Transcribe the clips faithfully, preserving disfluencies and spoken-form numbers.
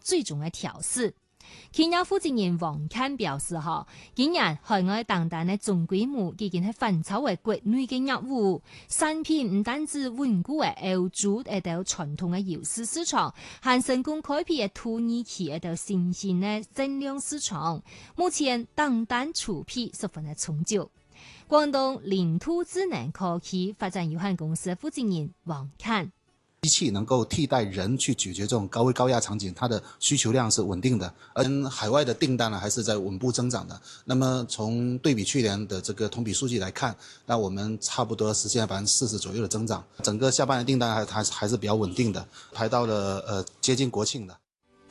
最終嘅調試。企業負責人王侃表示：嗬，今年海外訂單嘅總規模已經係反超為國內嘅業務，產品唔單止穩固嘅歐洲誒到傳統嘅優勢市場，還成功開闢嘅土耳其誒到新興嘅增量市場。目前訂單儲備十分嘅充足。廣東領土智能科技發展有限公司負責人王侃。 機器能夠替代人去解決這種高危高壓場景，它的需求量是穩定的，而海外的訂單呢，還是在穩步增長的。那麼從對比去年的這個同比數據來看，那我們差不多實現了百分之四十左右的增長。整個下半年訂單還還還是比較穩定的，排到了呃接近國慶的。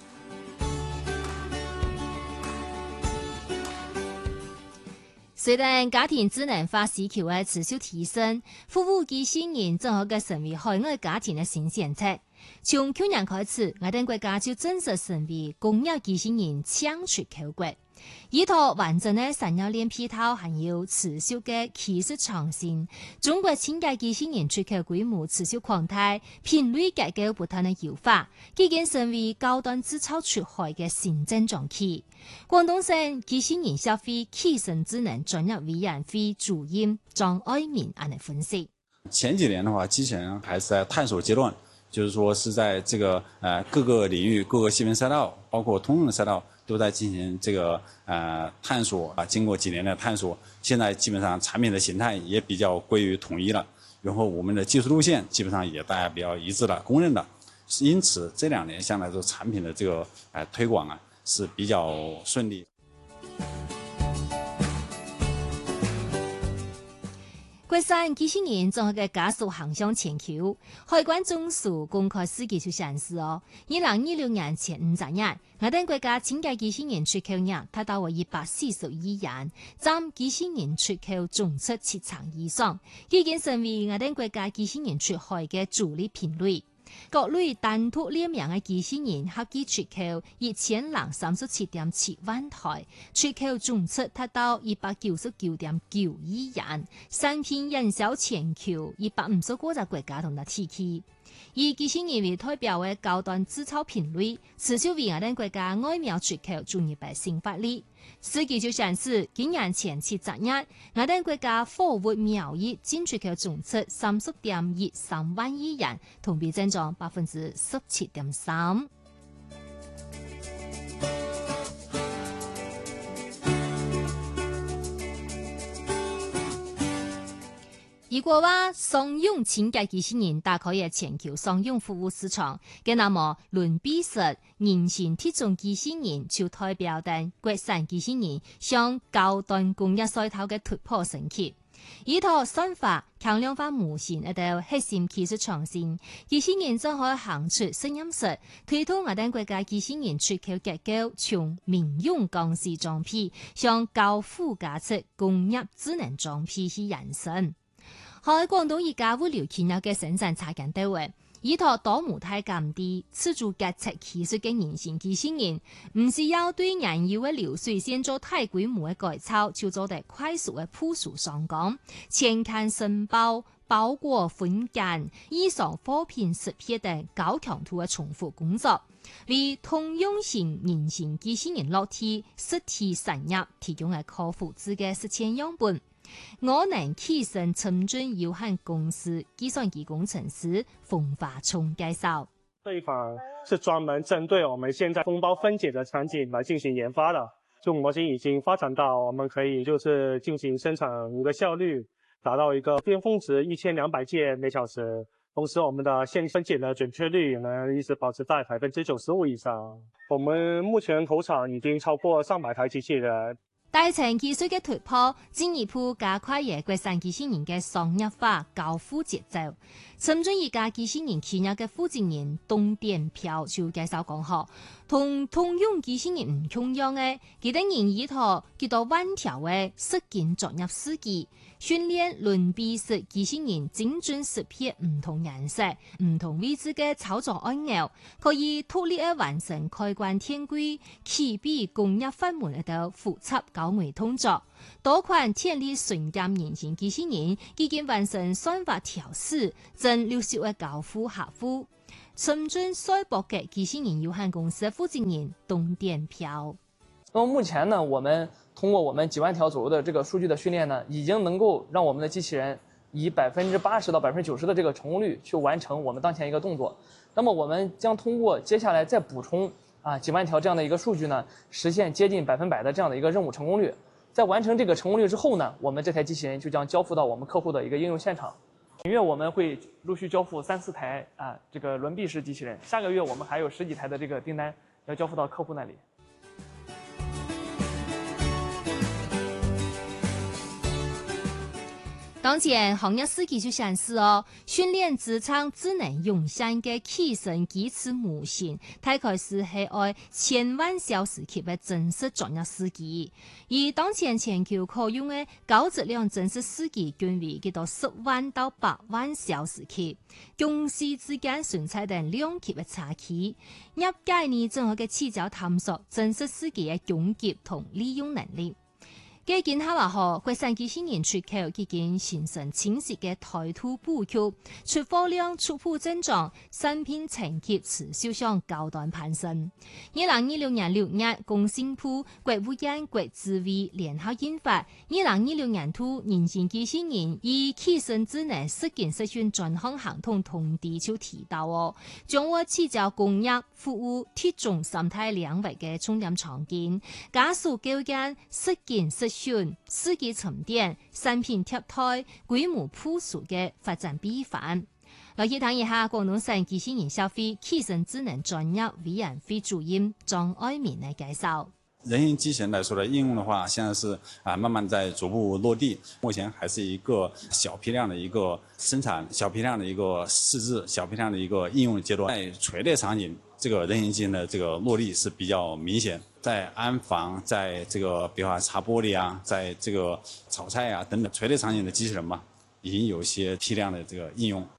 隨着家庭智能化需求嘅持續提升，服務機器人正好嘅成為海外家庭嘅新選擇。從去年開始，我哋國家就正式成為工業機器人搶出口國。依托完整嘅產業鏈配套，還有持續嘅技術創新，中國清潔機器人出口規模持續擴大，品類結構不斷嘅優化，已經成為高端製造出海嘅新增長期。廣東省機器人消費起升智能專業委員會主任張愛民按嚟分析： 前幾年的話，機器人還是在探索階段，就是說是在這個呃各個領域、各個細分賽道，包括通用的賽道，都在進行這個呃探索啊。經過幾年的探索，現在基本上產品的形態也比較歸於統一了，然後我們的技術路線基本上也大家比較一致了、公認的。因此這兩年相對來說產品的這個呃推廣啊是比較順利。 國產機器人正喺加速行向全球。海關總署公開數據就顯示哦，二零二六年前五十日，我哋國家清潔機器人出口額達到一百四十億元，佔機器人出口總值七成以上，已經成為我哋國家機器人出海嘅主力品類。各類單獨列名嘅機器人合計出口一千零三十七點七萬台，出口總值達到一百九十九點九億元，產品營銷全球一百五十個個國家同埋地區。以機器人為代表嘅高端製造品類，持續為我哋國家外貿出口注入嘅新發力。數據就顯示，今年前七十日，我哋國家貨物貿易進出口總值三十點一三萬億元，同比增長百分之十七點三。如果話商用清潔機器人打開嘅全球商用服務市場，嘅那麼倫比式人形體重機器人就代表等國產機器人向高端工業賽道嘅突破升級。依托算法、強量化模型一道核心技術創新，機器人將可以行出實驗室，推動我哋國家機器人出口結構從民用鋼絲裝備向高附加值工業智能裝備去延伸。喺廣東一家物流企業嘅生產插件單位，依托多模態減低、自主決策技術嘅人形機器人，唔是要對原有嘅流水線做大規模嘅改造，就做得快速嘅部署上崗，前看申報、包裹分揀、異常貨品識別等高強度嘅重複工作，為通用型人形機器人落地實體產業提供嘅可複製嘅實踐樣本。我能起升深圳有限公司計算機工程師馮華聰介紹， 這一款是專門針對我們現在封包分解的場景來進行研發的。這種模型已經發展到我們可以就是進行生產一個效率達到一個巔峰值一千兩百件每小時，同時我們的線分解的準確率能一直保持在百分之九十五以上。我們目前投產已經超過上百台機器人。 大成技術嘅突破，進一步加快嘅國產機器人嘅商業化交付節奏。深圳一家機器人企業嘅負責人董點飄就介紹講學，同通用機器人唔同樣嘅，佢哋研依托幾多萬條嘅實景作業司機，訓練輪臂式機器人精準識別唔同顏色、唔同位置嘅操作按鈕，可以獨立嘅完成開關天櫃、啟閉工業閥門等複雜高危動作。多款天力純監人形機器人已經完成算法調試，正陸續嘅交付客戶。 深圳赛博格机器人有限公司负责人董典飘。 那么目前呢，我们通过我们几万条左右的这个数据的训练呢，已经能够让我们的机器人以百分之八十到百分之九十的这个成功率去完成我们当前一个动作。那么我们将通过接下来再补充啊几万条这样的一个数据呢，实现接近百分百的这样的一个任务成功率。在完成这个成功率之后呢，我们这台机器人就将交付到我们客户的一个应用现场。本月我们会陆续交付三四台啊这个轮臂式机器人，下个月我们还有十几台的这个订单要交付到客户那里。 當前行業司機就顯示哦，訓練職場智能用線嘅起身機器模型，大概是係愛千萬小時級嘅真實專業司機。而當前全球可用嘅高質量真實司機均為幾多十萬到百萬小時級，公司之間存在等兩級嘅差距。業界呢正好嘅起腳探索真實司機嘅擁擠同利用能力。基建下話後，國產機器人出口已經形成清晰嘅態度布局，出貨量初步增長，產品層級持續向高端攀升。二零二六年六月，工信部、國務院國資委聯合印發《二零二六年度人形機器人與起身智能實踐實訓專項行動通知》就提到哦，將會聚焦工業、服務、鐵種三大領域嘅重點場景，加速構建實踐實司機沉澱、產品貼台、規模鋪數嘅發展備範。來去睇一下廣東省機器人消費起身智能專業委員會主任張愛民嘅介紹。 人形機器人來說的應用的話，現在是啊慢慢在逐步落地，目前還是一個小批量的一個生產、小批量的一個試製、小批量的一個應用階段。在垂類場景，這個人形機器人的這個落地是比較明顯。在安防，在這個比如話擦玻璃啊，在這個炒菜啊等等垂類場景的機器人嘛，已經有一些批量的這個應用。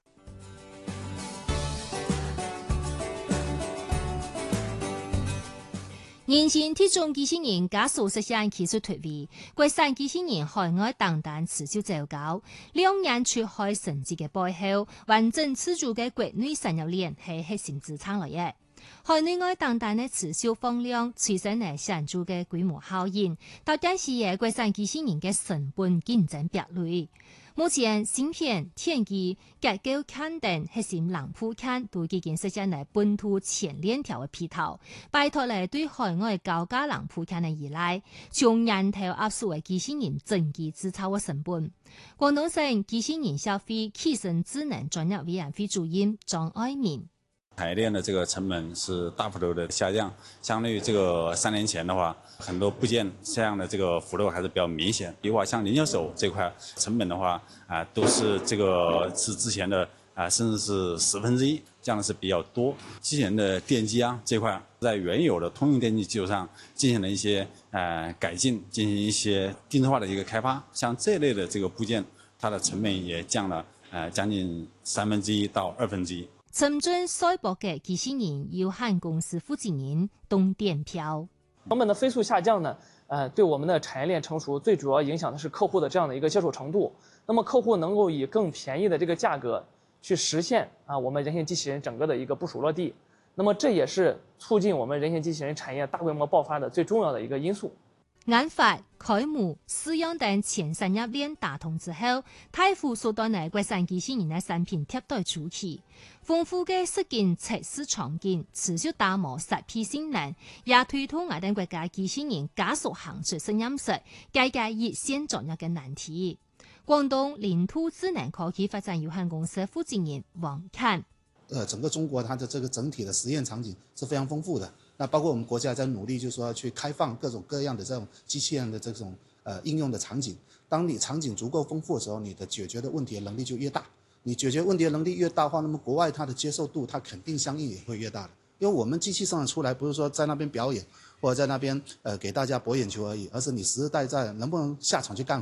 人形鐵種機器人加速實現技術突圍，國產機器人海外訂單持續走高，兩年出海成績嘅背後，完整持續嘅國內產業鏈係核心支撐嚟嘅。海內外訂單嘅持續放量，催生嚟顯著嘅規模效應，特別是嘅國產機器人嘅成本競爭壁壘。目前芯片、天機、結構嵌等核心零部件都已經實現嚟本土前鏈條嘅配套，拜託嚟對海外高價零部件嘅依賴，從人頭壓縮嘅機器人整機製造嘅成本。廣東省機器人消費起身智能專業委員會主任張愛民。 產業鏈的這個成本是大幅度的下降，相對於這個三年前的話，很多部件這樣的這個幅度還是比較明顯。比如話像零件手這塊成本的話，啊、呃，都是這個是之前的啊、呃，甚至是十分之一，降的是比較多。機器人的電機啊這塊，在原有的通用電機基礎上進行了一些呃改進，進行一些定制化的一個開發，像這類的這個部件，它的成本也降了呃將近三分之一到二分之一。 深圳賽博格機器人有限公司負責人董典飄。 成本的飛速下降呢，呃，對我們的產業鏈成熟最主要影響的是客戶的這樣的一個接受程度。那麼客戶能夠以更便宜的這個價格去實現啊，我們人形機器人整個的一個部署落地。那麼這也是促進我們人形機器人產業大規模爆發的最重要的一個因素。 研發、開模、試樣等前產業鏈打通之後，大幅縮短嚟國產機器人嘅產品貼代周期，豐富嘅實踐測試場景，持續打磨實批性能，也推動我哋國家機器人加速行出實驗室，解決一線專業嘅難題。廣東領土智能科技發展有限公司負責人王侃： 呃，整個中國它的這個整體的實驗場景是非常豐富的。那包括我們國家在努力，就是說要去開放各種各樣的這種機器人的這種呃應用的場景。當你場景足夠豐富的時候，你的解決的問題的能力就越大。你解決問題的能力越大的話，那麼國外它的接受度，它肯定相應也會越大的。因為我們機器生產出來，不是說在那邊表演，或者在那邊呃給大家博眼球而已，而是你實實在在能不能下場去幹活。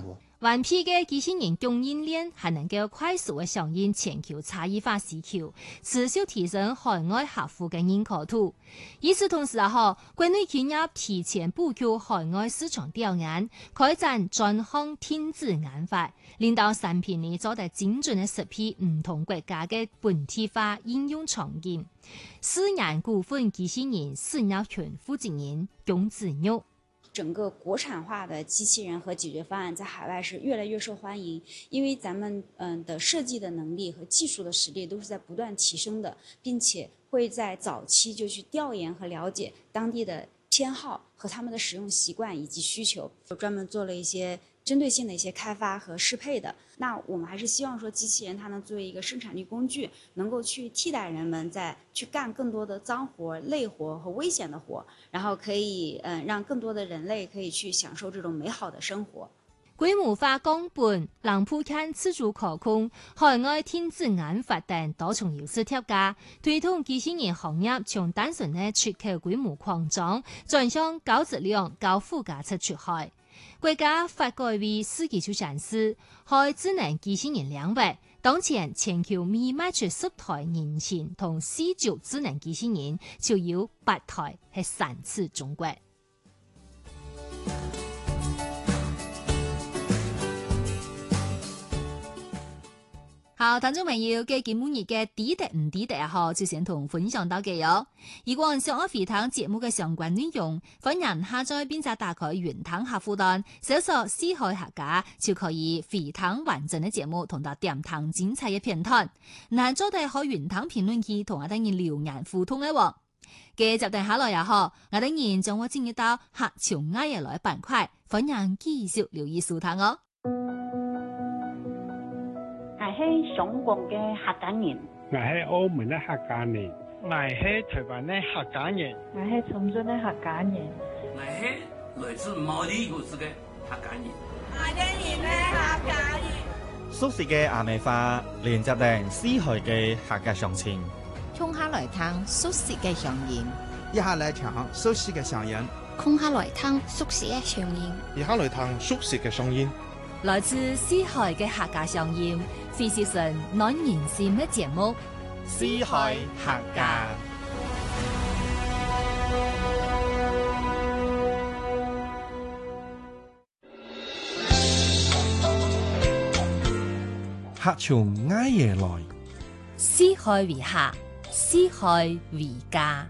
顽皮嘅機器人供應鏈係能夠快速嘅響應全球差異化需求，持續提升海外客戶嘅認可度。與此同時啊，國內企業提前布局海外市場調研，開展專項電子研發，令到產品呢做得精準嘅適配唔同國家嘅本地化應用場景。思研股份機器人事業群負責人鍾子玉。 整個國產化的機器人和解決方案在海外是越來越受歡迎，因為咱們嗯的設計的能力和技術的實力都是在不斷提升的，並且會在早期就去調研和了解當地的偏好和他們的使用習慣以及需求，專門做了一些針對性的一些開發和適配的。那我們還是希望說機器人它能作為一個生產力工具，能夠去替代人們在去幹更多的髒活、累活和危險的活，然後可以嗯讓更多的人類可以去享受這種美好的生活。 規模化鋼本、能鋪間自主可控、海外電子研發等多重優勢疊加，推動機器人行業從單純的出口規模擴張，轉向高質量、高附加值出海。國家發改委世紀出展示，在智能機器人領域，當前全球未賣出十台人形同四足智能機器人，就有八台係產自中國。好，聽眾朋友嘅今日嘅抵達唔抵達啊，好，就先同分享到嘅喲。如果想我回聽節目嘅相關內容，歡迎下載並且打開雲聽客戶端，搜索四海客家就可以回聽完整嘅節目，同到點聽精彩嘅片段。嗱，做哋可雲聽評論區同我等人留言互動嘅喎。嘅就定下來也好，我等人將我進入到客潮挨嘢來板塊，歡迎繼續留意收聽哦。 我係上廣嘅客家人， 我係澳門嘅客家人，我係台灣嘅客家人， 我係深圳嘅客家人， 我係來自毛里求斯嘅客家人， 我哋係客家人。 熟悉嘅阿美花，連接定四海嘅客家鄉親， 衝下來聽熟悉嘅聲音， 一下來聽熟悉嘅聲音， 空下來聽熟悉嘅聲音， 一下來聽熟悉嘅聲音。 來自四海嘅客家聲音，非常神暖人心嘅節目。 四海客家， 客從挨夜來， 四海為客，四海為家。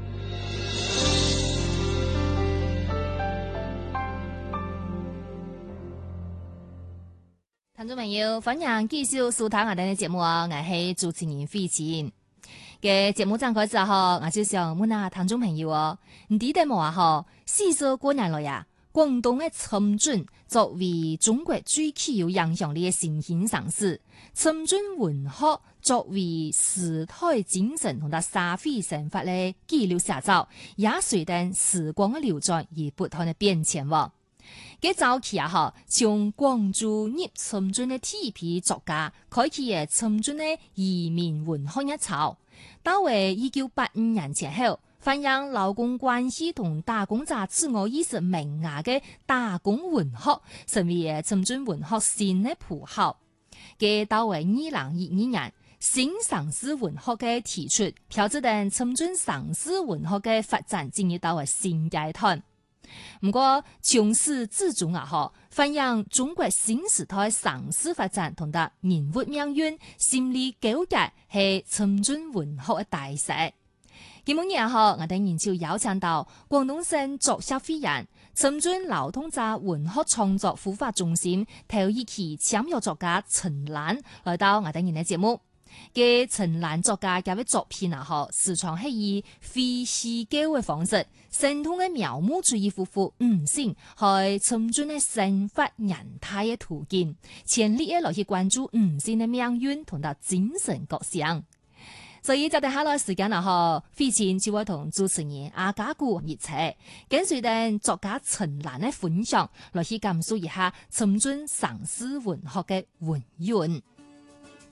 聽眾朋友，歡迎繼續收聽我哋嘅節目啊！我係主持人費前嘅節目展開之後，我就想問下聽眾朋友哦，唔記得冇啊？嗬，四十多年來呀，廣東嘅深圳作為中國最具有影響力嘅新興城市，深圳文學作為時代精神同埋社會生活嘅記錄寫照，也隨着時光嘅流轉而不斷嘅變遷喎。嘅早期啊，嗬，從廣州入深圳嘅第一批作家開啟嘅深圳嘅移民文學一潮。到為一九八五年前後，反映勞工關係同打工者自我意識萌芽嘅打工文學，成為嘅深圳文學新嘅譜號。嘅到為二零二二年，新城市文學嘅提出，標誌住深圳城市文學嘅發展進入到為新階段。唔過，從始至終啊，嗬，反映中國新時代城市發展同得人物命運、心理糾結係深圳文學嘅大勢。今日啊，嗬，我哋研究邀請到廣東省作協會員、深圳勞動者文學創作孵化中心頭一期簽約作家陳蘭來到我哋嘅節目。嘅陳蘭作家嘅作品啊，嗬，時常係以非虛構嘅方式，生動嘅描摹住一幅幅五線，係深圳嘅生活人態嘅途徑，全力嘅來去關注五線嘅命運同到精神覺醒。所以就等下來時間啊，嗬，費前就會同主持人阿家姑熱切，跟隨等作家陳蘭嘅分享，來去感受一下深圳城市文學嘅韻韻。